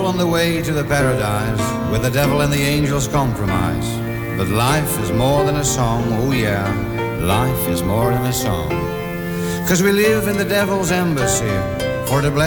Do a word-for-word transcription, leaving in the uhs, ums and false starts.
on the way to the paradise, with the devil and the angels compromise. But life is more than a song, oh yeah, life is more than a song. 'Cause we live in the devil's embassy, for the blessing